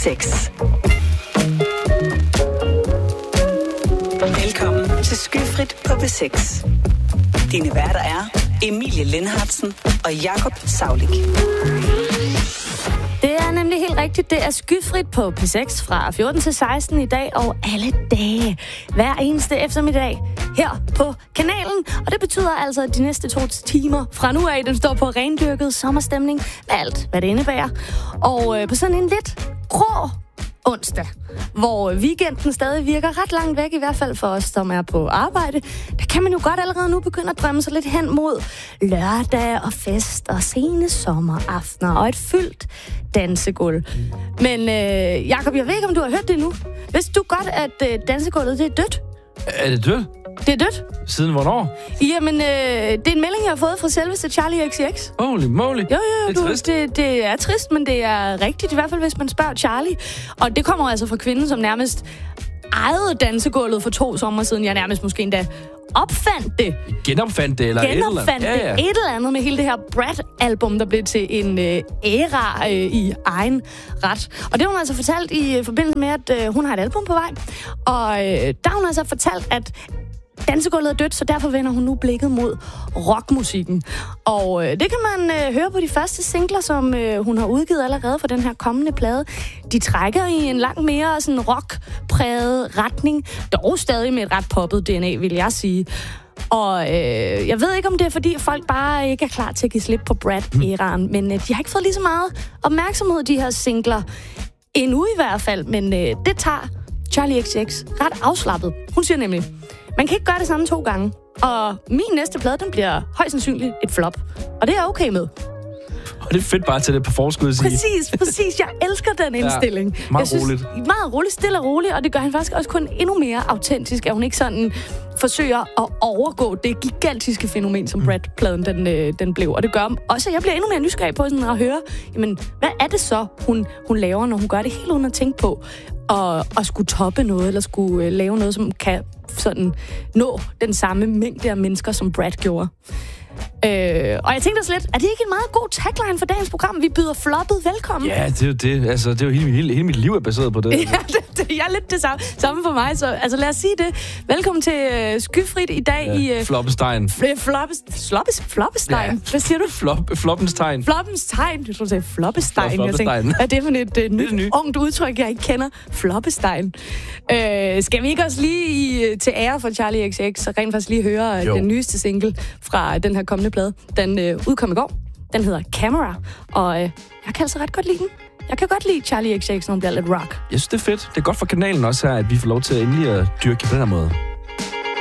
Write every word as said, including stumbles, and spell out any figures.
seks. Velkommen til Skyfrit på P seks. Dine værter er Emilie Lindhartsen og Jakob Saulik. Det er nemlig helt rigtigt. Det er Skyfrit på P seks fra fjorten til seksten i dag og alle dage. Hver eneste eftermiddag her på kanalen. Og det betyder altså, at de næste to timer fra nu af, den står på rendyrket sommerstemning med alt, hvad det indebærer. Og øh, på sådan en lidt grå onsdag, hvor weekenden stadig virker ret langt væk, i hvert fald for os, som er på arbejde, der kan man jo godt allerede nu begynde at drømme sig lidt hen mod lørdag og fest og sene sommeraftener og et fyldt dansegulv. Men øh, Jakob, jeg ved ikke, om du har hørt det nu. Vidste du godt, at øh, dansegulvet det er dødt? Er det dødt? Det er dødt. Siden hvornår? Jamen, øh, det er en melding, jeg har fået fra selveste Charlie X C X. Holy moly. Jo, jo, det er du, trist. Det, det er trist, men det er rigtigt, i hvert fald hvis man spørger Charlie. Og det kommer altså fra kvinden, som nærmest ejede dansegulvet for to sommer siden. Jeg nærmest måske endda opfandt det. Genopfandt det, eller Genopfandt et eller andet. det. Ja, ja. Et eller andet med hele det her Brat-album, der blev til en øh, æra øh, i egen ret. Og det har hun altså fortalt i øh, forbindelse med, at øh, hun har et album på vej. Og øh, der har hun altså fortalt, at dansegulvet er dødt, så derfor vender hun nu blikket mod rockmusikken. Og øh, det kan man øh, høre på de første singler, som øh, hun har udgivet allerede for den her kommende plade. De trækker i en langt mere sådan rockpræget retning, dog stadig med et ret poppet D N A, vil jeg sige. Og øh, jeg ved ikke, om det er, fordi folk bare ikke er klar til at give slip på Brad-æraen, men øh, de har ikke fået lige så meget opmærksomhed, de her singler, endnu i hvert fald, men øh, det tager Charlie X C X ret afslappet. Hun siger nemlig, man kan ikke gøre det samme to gange. Og min næste plade, den bliver højst sandsynligt et flop. Og det er jeg okay med. Og det er fedt bare til det på forskud at sige. Præcis, præcis. Jeg elsker den indstilling. Ja, meget jeg synes, roligt. Meget roligt, stille og roligt. Og det gør han faktisk også kun endnu mere autentisk, at hun ikke sådan forsøger at overgå det gigantiske fænomen, som Brad-pladen den, øh, den blev. Og det gør også, at jeg bliver endnu mere nysgerrig på sådan at høre, jamen, hvad er det så, hun, hun laver, når hun gør det helt uden at tænke på at, at skulle toppe noget, eller skulle øh, lave noget, som kan sådan nå den samme mængde af mennesker, som Brad gjorde. Øh, og jeg tænkte også lidt, er det ikke en meget god tagline for dagens program? Vi byder floppet velkommen. Ja, det er jo det. Altså, det er jo hele, hele, hele mit liv er baseret på det. Ja, det, det, jeg er lidt det samme, samme for mig. Så altså, lad os sige det. Velkommen til uh, Skyfrit i dag ja, i... Uh, Floppestein. Fl- floppes, floppes, floppestein? Ja. Hvad siger du? Flop, floppens tegn. Floppens tegn. Jeg tror, du sagde floppestein. Flop, jeg tænkte, hvad er det for et uh, nyt, nyt ungt udtryk, jeg ikke kender? Floppestein. Uh, skal vi ikke også lige i, til ære for Charlie X C X, så rent faktisk lige høre jo. den nyeste single fra den her kommende plade? Den øh, udkom i går. Den hedder Camera, og øh, jeg kan altså ret godt lide den. Jeg kan godt lide Charlie X C X, når hun bliver lidt rock. Jeg synes, det er fedt. Det er godt for kanalen også her, at vi får lov til at endelig at dyrke på den her måde.